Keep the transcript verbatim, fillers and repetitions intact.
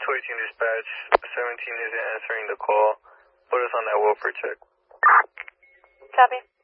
two eighteen dispatch, seventeen isn't answering the call. Put us on that welfare check. Copy.